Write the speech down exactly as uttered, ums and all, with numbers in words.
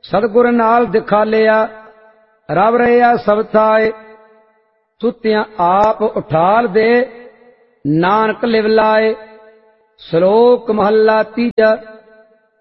सतगुर नाल दिखा लिया रब रहा सब थाए। सुतियां आप उठाल दे नानक लिव लाए। श्लोक महला तीजा।